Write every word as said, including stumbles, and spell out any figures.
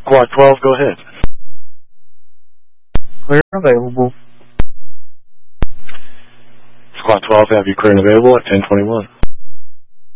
Squad twelve, go ahead. Clear and available. Squad twelve, have you clear and available at ten twenty-one.